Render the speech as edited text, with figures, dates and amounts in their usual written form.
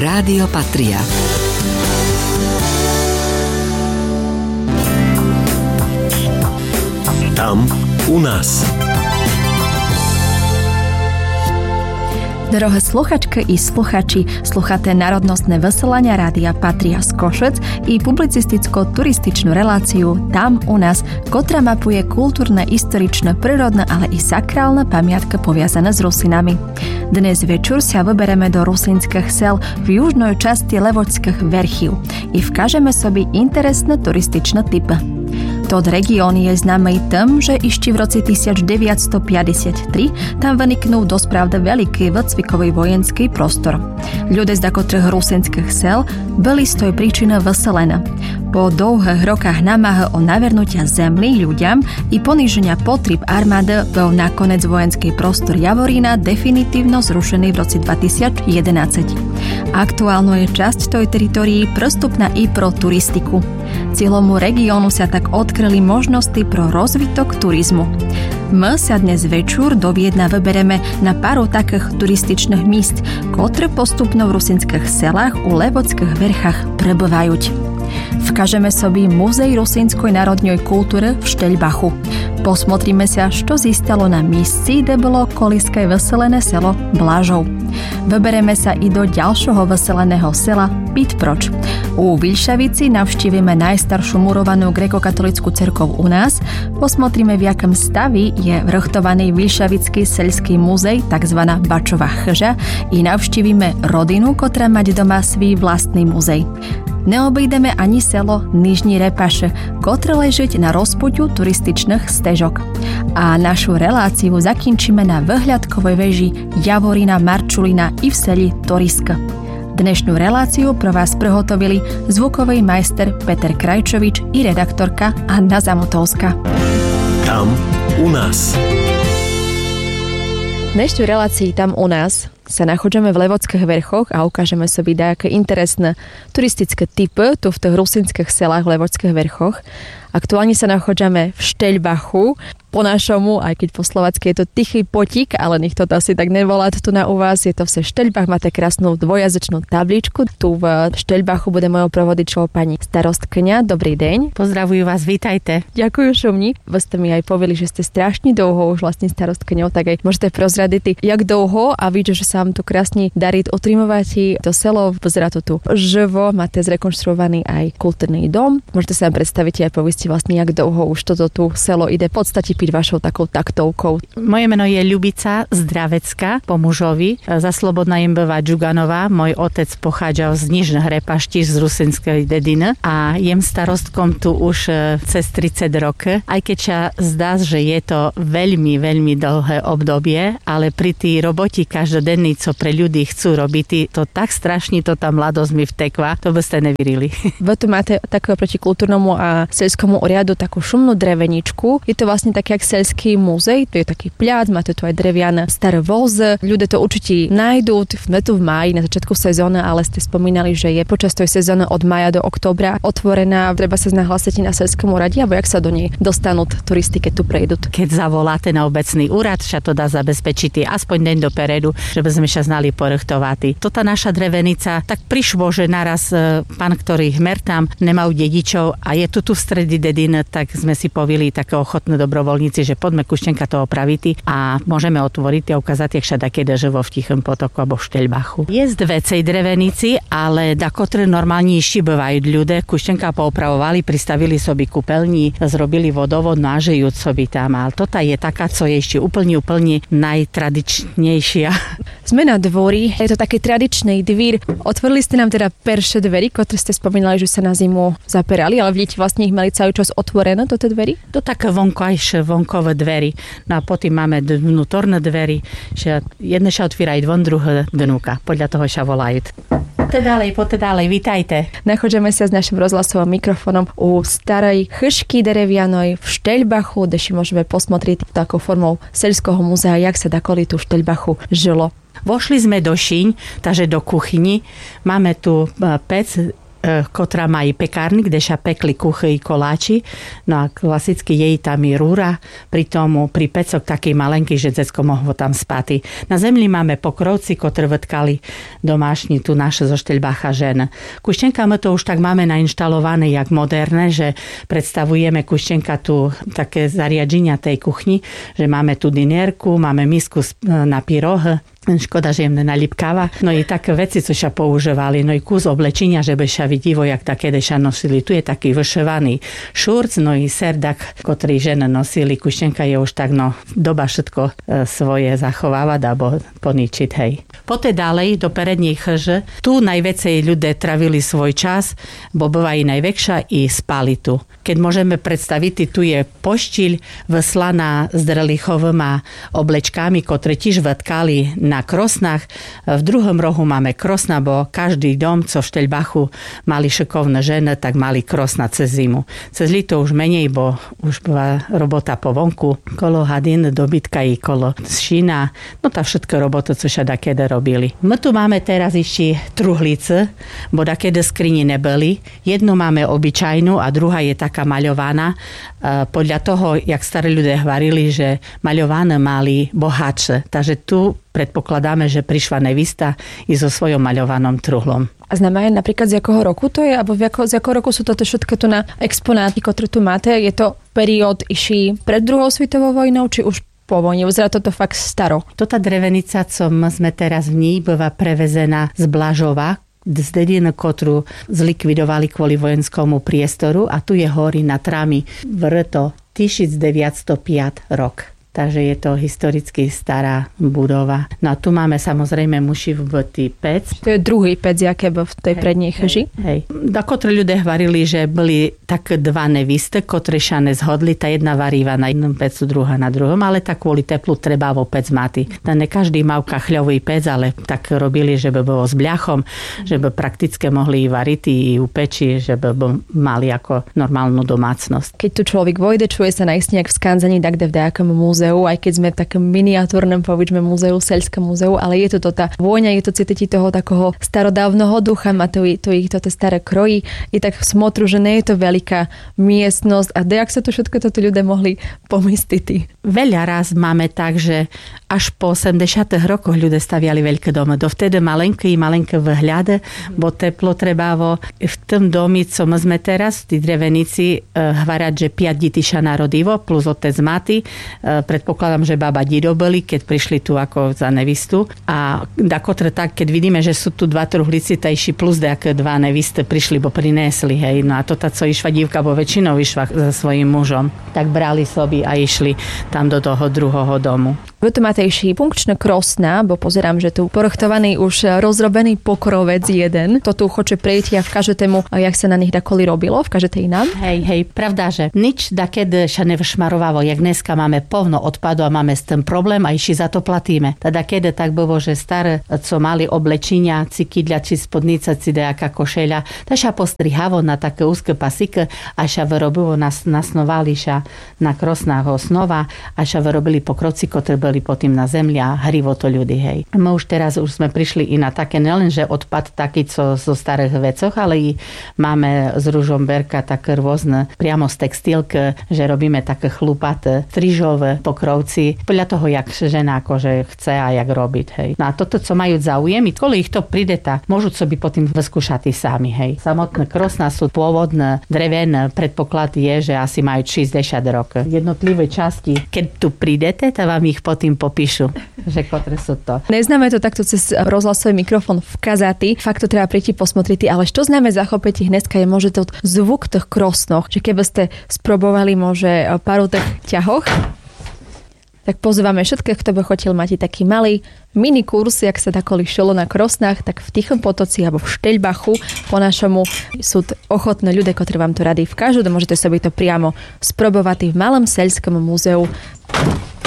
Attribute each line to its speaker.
Speaker 1: Rádio Patria. Tam u nás.
Speaker 2: Drahé sluchačky i sluchači, sluchaté národnostné veselania Rádia Patria z Košec i publicisticko-turističnú reláciu Tam u nás, ktorá mapuje kultúrne, historičné, prírodné, ale i sakrálne pamiatky poviazané s Rusinami. Dnes večer sa vybereme do rusinských sel v južnej časti Levočských verchív i vkážeme sobie interesné turističné typy. Tod región je známej tým, že ešte v roce 1953 tam vyniknul dospravde veľký výcvikový vojenský prostor. Ľudia z dakotrých rusinských sel byli z tej príčiny vyselené. Po dlhých rokách námahy o navernutia zemly ľuďam i poníženia potrieb armády bol nakoniec vojenský prostor Javorína definitívno zrušený v roce 2011. Aktuálno je časť tej teritorii prostupná i pro turistiku. Cieľomu regiónu sa tak odkryli možnosti pro rozvitok turizmu. My sa dnes večer do Viedna vybereme na pár takých turističných míst, ktoré postupno v rusinských selách u Levočských verchách prebývajú. Vkážeme sobie Muzej rusinskoj národnej kultúry v Šteľbachu. Posmotríme sa, čo zistalo na místci, kde bolo koliské veselené selo Blažov. Vybereme sa i do ďalšieho veseleného sela Pitproč. U Vilšavici navštívime najstaršiu murovanú grekokatolickú cerkev u nás, posmotríme v jakom stavi je vrchtovaný Vilšavický seľský muzej, takzvaná Bačová chža, i navštívime rodinu, ktorá mať doma svý vlastný muzej. Neobídeme ani selo Nižní Repaše, ktoré leží na rozpuťu turističných stežok. A našu reláciu zakončíme na vyhľadkovej veži Javorina Marčulina i v seli Toriska. Dnešnú reláciu pro vás prehotovili zvukový majster Peter Krajčovič i redaktorka Anna Zamutovská.
Speaker 1: Tam u nás.
Speaker 2: V dnešnej relácii Tam u nás sa nachádzame v Levočských verchoch a ukážeme sobie nejaké interesné turistické typy tu v tých rusinských selách v Levočských verchoch. Aktuálne sa nachádzame v Šteľbachu. Po našomu, aj keď po slovacky je to Tichý potík, ale nech to asi tak nevolá tu na u vás. Je to v Šteľbach, máte krásnu dvojazyčnú tabličku. Tu v Šteľbachu bude mojou provodičou pani starostkňa. Dobrý deň.
Speaker 3: Pozdravujú vás, vítajte.
Speaker 2: Ďakujem šumni. Vy ste mi aj povedali, že ste strašne dlho už vlastne starostkňou, tak aj môžete prozradiť, jak dlho a vidíte, že sa vám tu krásne darí otrimovať to selo. Pozerá to tu živo, máte zrekonštruovaný aj kultúrny dom. Môžete sa vám predstaviť aj povieť vlastne, jak dlho už toto tu selo ide v podstate vašou takou taktovkou.
Speaker 3: Moje meno je Ľubica Zdravecka po mužovi. Za slobodná im býva Džuganová. Môj otec pochádzal z Nižných Repaští z rusinskej dediny a jem starostkom tu už cez 30 rokov. Aj keď sa zdá, že je to veľmi, veľmi dlhé obdobie, ale pri tý roboti každodenný, co pre ľudí chcú robiť, to tak strašne to tá mladosť mi vtekla, to by ste nevirili.
Speaker 2: Vy tu máte takého proti kultúrnemu a seľskému oriadu takú šumnú dreveničku. Je to vlastne také jak seľský muzej, to je taký pľac, máte tu aj dreviané staré vozy. Ľudia to určite nájdú, sme tu v máji na začiatku sezóny, ale ste spomínali, že je počas tej sezóny od mája do októbra otvorená, treba sa nahlásiť na seľskom úrade, alebo jak sa do nej dostanú turisti, keď tu prejdú.
Speaker 3: Keď zavoláte na obecný úrad, sa to dá zabezpečiť aspoň deň dopredu, že by sme sa znali porechtovať. Toto naša drevenica, tak prišlo, že naraz pán, ktorý hmer tam, nemajú dedičov a je tu v stredi dediny, tak sme si povili také ochotné dobrovoľníci, že poďme Kuštenka to opraviti a môžeme otvoriť a ukázať, jak sa také živo v Tichom potoku alebo v Šteľbachu. Je z dvecej drevenici, ale dakotre normálne ešte bývajú ľudia. Kuštenka poopravovali, pristavili sobi kúpeľní, zrobili vodovod, nážejú sobi tam. Ale toto je taká, co je ešte úplne najtradičnejšia.
Speaker 2: Sme na dvori, je to taký tradičný dvír. Otvorili ste nám teda perše dverí, ktoré ste spomínali, že sa na zimu zaperali, ale vidíte, vlastne ich mali celý čas otvorené, toto dverí?
Speaker 3: To také vonkové dverí. No a potom máme vnútorné dverí, že jedné sa otvírajú von, druhé dnúka. Podľa toho sa volajú. Poďte ďalej, vítajte.
Speaker 2: Nachádzame sa s našim rozhlasovým mikrofónom u starej chržky derevianej v Šteľbachu, kde si môžeme posmotriť takou formou seľského muzea, jak sa dakoli tu v Šteľbachu žilo.
Speaker 3: Vošli sme do šíň, takže do kuchyni. Máme tu pec ktorá má i pekárny, kde sa pekli kuchy i koláči. No a klasicky jej tam i rúra, pri tomu pri pecok taký malenký, že decko mohlo tam spáty. Na zemli máme pokrovci, ktoré vrtkali domášni tu naše zo Šteľbacha žen. Kuštenka my to už tak máme nainštalované jak moderné, že predstavujeme kuštenka tu také zariadenia tej kuchni, že máme tu dinierku, máme misku na pyroh, škoda, že im nenalipkáva. No i také veci, co sa používali. No i kus oblečenia, že by sa vidivo, jak také sa nosili. Tu je taký vyševaný šurc, no i serdak, ktorý žena nosili. Kuštenka je už tak, no, doba všetko svoje zachovávať alebo poničiť, hej. Poté ďalej do peredných chrž. Tu najväcej ľudia travili svoj čas, bo býva i najväčšia i spali tu. Keď môžeme predstaviť, tu je poštíľ vyslaná s drelichovými oblečkami, ktoré tiež vrtkali na krosnách. V druhom rohu máme krosna, bo každý dom, co v Šteľbachu mali šikovné ženy, tak mali krosna cez zimu. Cez lito už menej, bo už bola robota po vonku. Kolo hadín, dobytka i kolo šína. No tá všetko robota, co sa dakede robili. My tu máme teraz ešte truhlice, bo dakede skrini neboli. Jednu máme obyčajnú a druhá je taká maľovaná. Podľa toho, jak starí ľudia hovorili, že maľované mali bohatšie. Takže tu predpokladáme, že prišla nevista i so svojom maľovanom truhlom.
Speaker 2: A znamená napríklad z jakého roku to je? Alebo z jakého roku sú toto všetko tu na exponáty, ktoré tu máte? Je to periód iší pred druhou svetovou vojnou, či už po vojne? Uzerá toto fakt staro.
Speaker 3: Tota drevenica, co sme teraz v ní, býva prevezená z Blažova, z dediny, ktorú zlikvidovali kvôli vojenskomu priestoru, a tu je hory na Trami vrto 1905 rok. Takže je to historicky stará budova. No a tu máme samozrejme mušivbotý pec.
Speaker 2: To je druhý pec, jaké v tej prednej chrži.
Speaker 3: Hej. Kotre ľudia hovorili, že boli tak dva nevisty, ktoré sa nezhodli. Tá jedna varíva na jednom pecu, druhá na druhom, ale tak kvôli teplu treba vo pec máti. Ne každý mal kachľový pec, ale tak robili, že by bolo s bľachom, že by prakticky mohli i variť i upeči, že by mali ako normálnu domácnosť.
Speaker 2: Keď tu človek vojde, čuje sa naistne jak v skanzení, tak v nejakom múzeu, aj keď sme v takom miniatúrnom, poviedzme, múzeu, Seľskom múzeu, ale je to tá vôňa, je to cítiť toho takého starodávneho ducha, má to ich toto staré kroji, je tak v smotru, že nie je to veľká miestnosť a dejak sa to všetko toto ľudia mohli pomistiť.
Speaker 3: Veľa raz máme tak, že až po 80. rokoch ľudia staviali veľké domy. Dovtedy malenké vhľady, bo teplo trebávo. V tom domi, co my sme teraz, v tej drevenici, hvarať, že 5 detí sa narodivo, plus otec maty. Predpokladám, že baba dido boli, keď prišli tu ako za nevistu. A dakotre tak, keď vidíme, že sú tu dva truhlici, tajší plus nejaké dva nevisty prišli, bo prinesli, hej. No a to tá, co išla dívka, bo väčšinou išla za svojím mužom. Tak brali soby a išli tam do toho druhého domu.
Speaker 2: Vy tu máte ešte funkčné krosná, bo pozerám, že tu porochtovaný už rozrobený pokrovec jeden. To tu choče prejť a v každému, jak sa na nich dakoli robilo, v každej nám.
Speaker 3: Hej, pravda, že nič dakedy sa nevšmarovalo, jak dneska máme povno odpadu a máme s tým problém a ešte za to platíme. Teda kedy tak bolo, že staré, co mali oblečenia, cikidľa či spodnica, či nejaká košeľa, tak sa postrihavo na také úzke pasiky a sa vyrobilo, nasnovali sa na krosnách osnova a sa vyrobili pokrovci, ktoré boli potom na zemli a hrivo to ľudí, hej. My už teraz sme prišli i na také, nelenže odpad taký, co zo starých vecoch, ale i máme z Ružomberka také rôzne priamo z textilky, že robíme také chlupaté, strižové pokrovci, podľa toho, jak žena akože chce a jak robiť, hej. No a toto, co majú záujem, i kvôli ich to príde, môžu sobie potom vyskúšať sami, hej. Samotné krosná sú pôvodné, drevené, predpoklad je, že asi majú 60 rokov. Jednotlivé časti, keď tu prídete, tak vám ich potom popíšu, že ktoré sú to.
Speaker 2: Neznáme to takto cez rozhlasový mikrofón v kazaty, fakt to treba príti posmotriť, ale čo známe zachopiť dneska je môže to zvuk tých krosnoch, že keby ste sprobovali môže paru tých ťahoch, tak pozývame všetkých, kto by chotil mať taký malý mini kurz, jak sa takoli šelo na krosnách, tak v Tichom Potoci alebo v Šteľbachu po našomu sú ochotné ľudia, ktorí vám to radí v každom, môžete sobie to priamo sprobovať v malom Seľskom múzeu.